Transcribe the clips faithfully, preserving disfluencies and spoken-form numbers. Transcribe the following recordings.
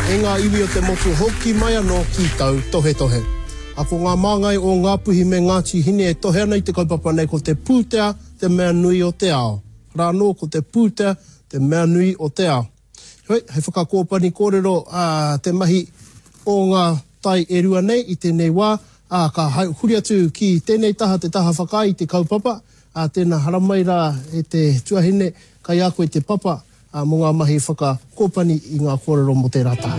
E ngā iwi o te motu hoki mai anō ki tau tohe tohe. A ko ngā māngai o ngā puhi me Ngāti Hine e tohe ana i te kaupapa nei ko te pūtea, te mea nui o te ao. Rānō ko te pūtea, te mea nui o te ao. Hei, hei whakakōpani kōrero uh, te mahi o ngā tai e rua nei i tēnei wā. Uh, ka huri atu ki tēnei taha, te taha whaka i te kaupapa. Uh, tēnā haramaira e te tuahine kai a koe te papa uh, mo ngā mahi whakakōpani i ngā kōrero mo te rata.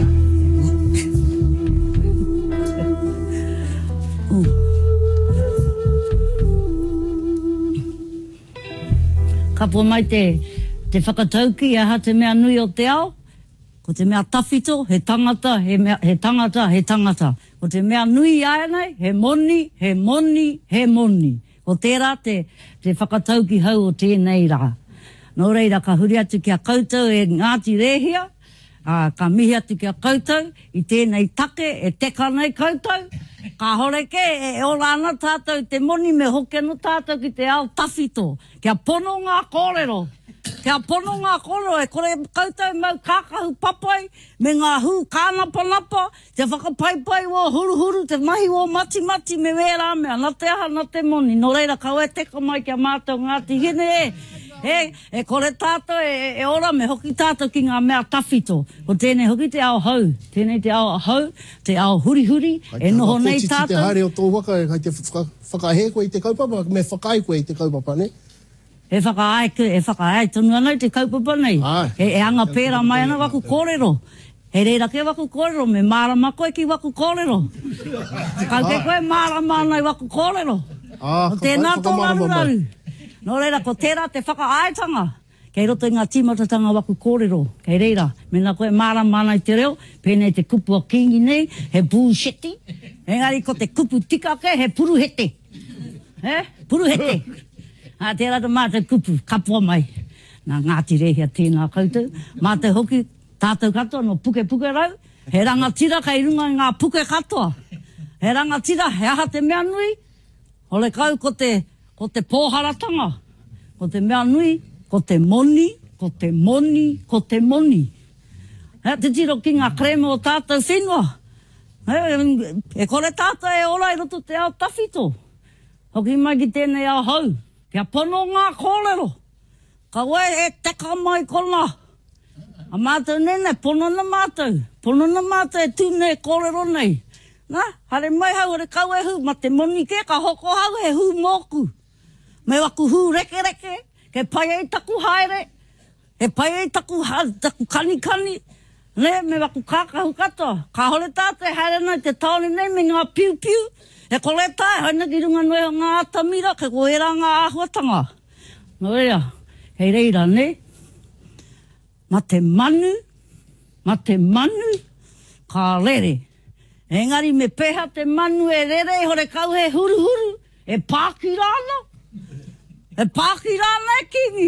Ka po mai te, te whakatauki aha te mea nui o te ao. Ko te mea tawhito, he tangata, he, mea, he tangata, he tangata. Ko te mea nui aia nei, he moni, he moni, he moni. Ko tērā te, te whakatauki hau o tēnei rā. Nō reira ka huri atu ki a koutou e Ngāti Rēhia, uh, ka mihi atu ki a koutou, i tēnei take, e teka nei koutou. Ka horeke e, e ora ana tātou te moni me hoke no tātou ki te ao tawhito. Kia pono ngā kōrero. Kia pono ngā kōrero e kore koutou mau kākahu papai me ngā hu kānapa napa, te whakapaipai o huru huru, te mahi o mati mati me wērā mea, na te aha, na te moni. Nō reira kau e teka mai kia mātou Ngāti Hine e. E, e kore tātou e, e ora me hoki tātou ki ngā mea tawhito. Ko tēnei hoki te ao hau. Tēnei te ao hau, te ao huri huri, e noho nei tātou. Te haere o tō waka, kai te whakahe koe i te kaupapa, me whakai koe i te kaupapa, ne? E whakaai, e whakaai, tonu ana i te kaupapa nei. E, e anga pēra mai ana waku kōrero. He reira ke waku kōrero, me mārama koe ki waku kōrero. Kau ke koe mārama ana i waku kōrero. Ah, tēnā tō raru raru. Nō reira, ko tērā te whakaaetanga. Kei roto i ngā tīmatatanga waku kōrero. Kei reira, mena koe māra mana i te reo, pēnei te kupu a kingi nei, he bullshiti. Engari, ko te kupu tikake, he puruhete. He? Puruhete. Ha, tērā te mātou kupu, kapua mai. Nā Ngāti Rēhia tēnā koutou. Mātou hoki, tātou katoa no puke puke rau. He rangatira kei runga i ngā puke katoa. He rangatira, he aha te mea nui. Ole kau ko te... ko te pōharatanga, ko te mea nui, ko te moni, ko te moni, ko te moni. He, te tiro ki ngā krema o tātou whenua. He, e kore tātou e ora i roto te ao tawhito. Hoki mai ki tēnei ao hau. Kia pono ngā kōrero. Ka wai e teka mai kona. A mātou nene, pono na mātou. Pono na mātou e tūne kōrero nei. Nā, hare mai hau, hare kau e hu, ma te moni ke, ka hoko hau he hu mōku. Me waku hu reke reke, ke pai ei taku haere, he pai ei taku, taku kani kani, ne, me waku kākahu katoa. Ka hore tātou haere nei te taone nei me ngā piu piu, e kore tāe, haina ki runga noi o ngā atamira, ke ko era ngā āhuatanga. No ea, hei reira ne, ma te manu, ma te manu, ka rere. Engari me peha te manu e rere, hore kau he huru huru, e pāki rāna. E pāki rāna e kingi.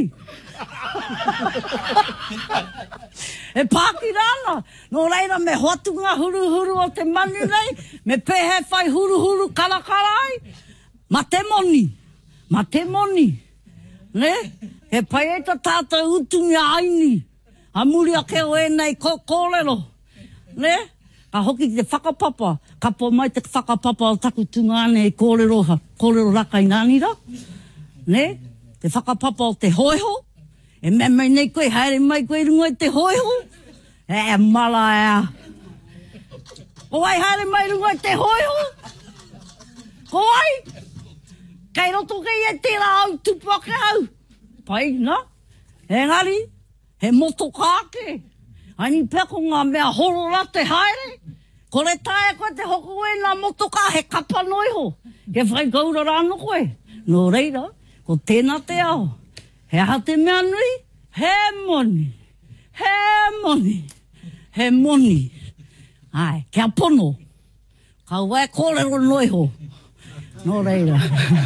E pāki rāna. Nō reira me hoatu ngā huru huru o te manu nei, me pehe whai huru huru karakarai. Ma te moni. Ma te moni. Ne? He pai e ta tātou utungi aini. A muri a keo e nei ko kōrero. Ne? Ka hoki ki te whakapapa. Ka po mai te whakapapa o taku tunga ane e kōrero ha. Kōrero raka i nānira. Ne? Te whakapapa o te hoiho. E me mai nei koe, haere mai koe rungo i te hoiho. E mala ea. O ai haere mai rungo i te hoiho. Ko ai. Kei roto kei e tērā au tupake au. Pai, na? Engari, he moto kāke. Aini pia ko ngā mea horora te haere. Kore tae koe te hoko e ngā moto kā he kapa noiho. Ke whai gaura rāno koe. Nō reira. Ko tēnā te ao, he aha te mea nui, he moni, he moni, he moni. Ai, kia pono, ka wai kōrero noiho. Nō reira.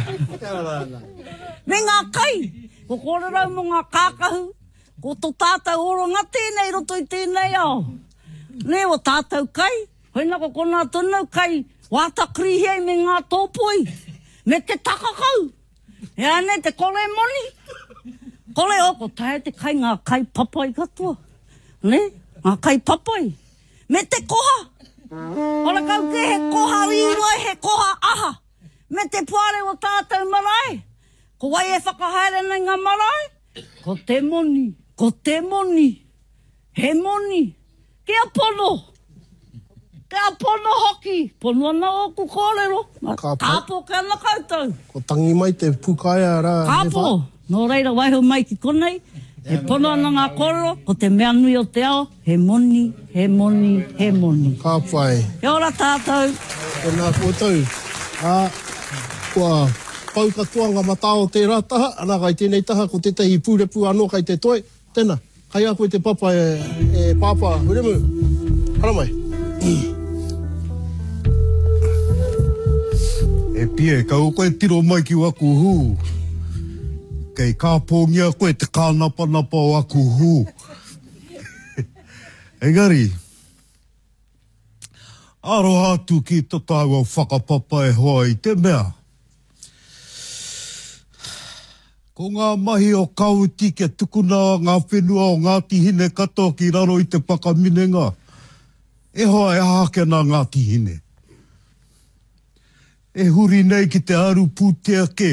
Me ngā kai, ko kōrero mo ngā kākahu, ko tō tātou oro ngā tēnei roto i tēnei ao. Ne o tātou kai, hoina ko kona tōnau kai, wātakri hei me ngā tōpoi, me te takakau. E ane te kore moni. Kore o, ko tae te kai ngā kai papai katoa. Ne? Ngā kai papai. me te koha. Ora kau ke he koha iwa, he koha aha. Me te puare o tātou marae. Ko wai e whakahaere nei ngā marae. Ko te moni, ko te moni. He moni. Kia pono. Kia pono hoki. Pono ana o ku kōrero. Kāpo kia na koutou. Ko tangi mai te pukaia rā. Kāpo. Nō reira waiho mai ki konei. He pono ana ngā kōrero. Ko te mea nui o te ao. He moni, he moni, he moni. Ka pai. Kia ora tātou. Ko nā koutou. Ā, kua pau katoanga matao te rā taha. Ana kai tēnei taha ko te tehi pūrepu anō kai te toi. Tēnā. Kai a koe te papa e, e pāpā. Huremu. Hara mai. E pia, ka o koe tiro mai ki waku hū. Kei ka pōngia koe te kānapa napa o waku hū. Engari, aro atu ki to tāua whakapapa e hoa i te mea. Ko ngā mahi o kauti ke tukuna ngā whenua o Ngāti Hine katoa ki raro i te whakaminenga. E hoa e hākena Ngāti Hine. E huri nei ki te aru pūtea ke.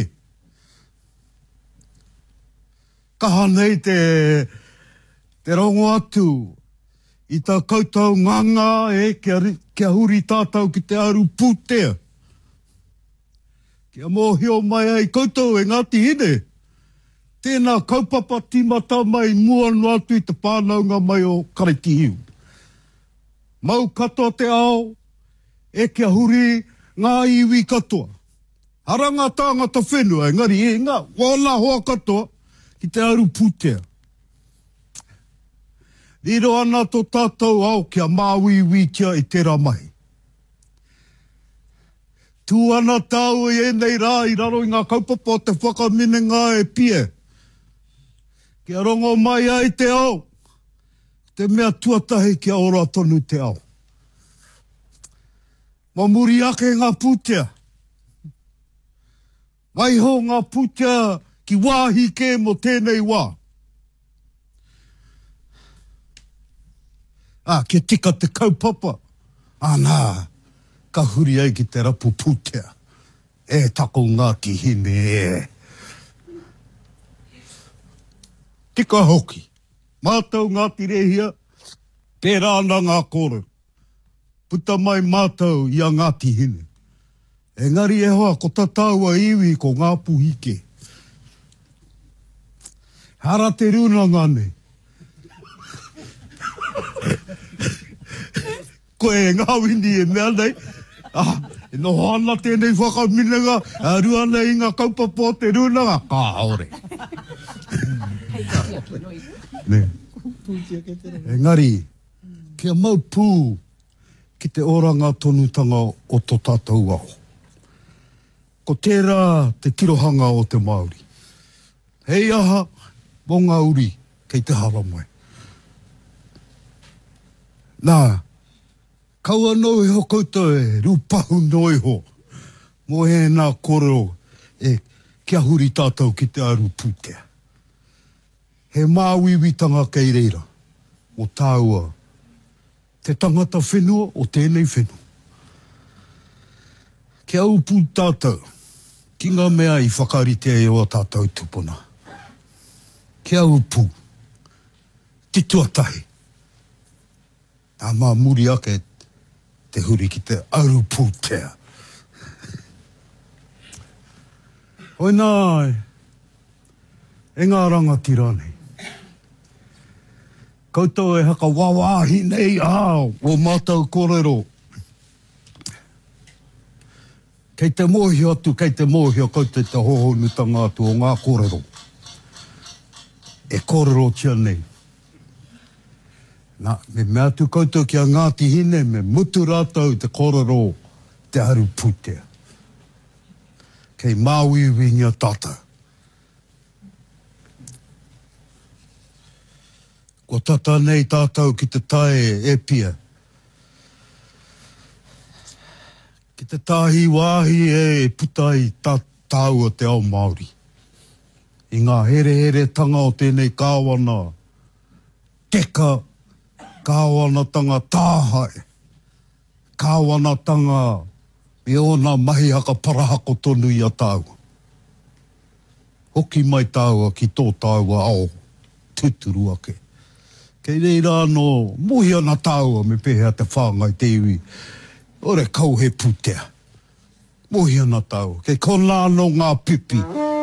Kaha nei te, te rongo atu. I tā koutou nganga e kia, kia huri tātou ki te aru pūtea. Kia mōhio mai ai koutou e Ngāti Hine. Tēnā kaupapa timata mai mua no atu i te pānaunga mai o Karetihiu. Mau katoa te ao, e kia huri ngā iwi katoa. Haranga tāngata whenua, engari e ngā, wāna hoa katoa ki te aru pūtea. Riro ana tō tātou ao kia māwiwi kia i tērā mai. Tū ana tāu e nei rā i raro i ngā kaupapa o te whakaminenga e pie. Kia rongo mai ai te ao, te mea tuatahi kia ora tonu te ao. Ma muri ake ngā pūtea. Waiho ngā pūtea ki wāhi ke mo tēnei wā. Ah, kia tika te kaupapa. Ah, nā, ka huri ai ki te rapu pūtea. E tako Ngāti Hine e. Tika hoki. Mātou Ngāti Rehia, tērā ana ngā kōrero. Puta mai mātou i a Ngāti Hine. Engari e hoa ko tataua iwi ko ngā puhike. Hara te runanga ne. Koe e ngā wini e mea nei. Ah, e no hana tēnei whakaminenga, a ruana i ngā kaupapa o te runanga. Ka haore. Ne. Engari, kia mau pū ki te oranga tonutanga o tō tātou ao. Ko tērā te tirohanga o te Māori. Hei aha, mo ngā uri kei te hara mai. Nā, kaua noi ho koutou e rupahu noi ho. Mo he nā kōrero e kia huri tātou ki te aru pūtea. He māwiwitanga kei reira, o tāua, te tangata whenua o tēnei whenua. Kia upu tātou, ki ngā mea i whakarite e o tātou tupuna. Kia upu, te tuatahi. Nā mā muri ake te huri ki te aru pūtea. Hoi nāi, e ngā rangatira nei. Koutou e haka wawāhi nei ao o mātou kōrero. Kei te mōhio atu, kei te mōhio koutou te hohonutanga atu o ngā kōrero. E kōrero tia nei. Nā, me mea tu koutou ki a Ngāti Hine, me mutu rātou te kōrero te aru pūtea. Kei māwiwi ngia tātou. Ko tata nei tātou ki te tae e pia. Ki te tāhi wāhi e putai tā, tāua te ao Māori. I ngā here here tanga o tēnei kāwana, teka Kāwanatanga tāhae. Kāwanatanga e ona mahi haka parahako tonu i a tāua. Hoki mai tāua ki tō tāua ao, tuturu ake. Kei reira no mohi ana tāua me pehea te whāngai te iwi. Ore kau he putea. Mohi ana tāua. Kei kona no ngā pipi.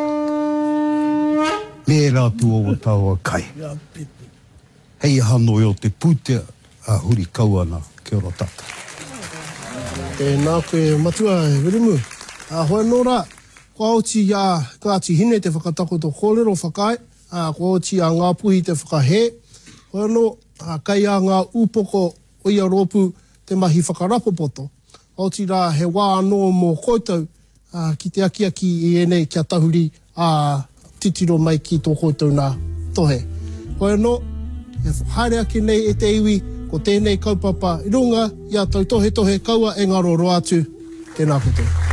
Nē rā tu o tāua kai. Hei hanoi o te putea a huri kauana. Kia ora tata. Tēnā koe matua e wirimu. A hoa nō rā, kua oti a ka ati hine te whakatakoto kōrero whakai, a kua oti a ngā puhi te whakahe. Hoa nō, a kai a ngā upoko o ia rōpu te mahi whakarapopoto. Oti rā he wā anō mō koutou, a ki te akiaki i enei kia tahuri a titiro mai ki tō koutou nā tohe. Hoa nō, e haere ake nei e te iwi, ko tēnei kaupapa i runga, i a tau tohe tohe kaua e ngaro roa atu. Tēnā koutou.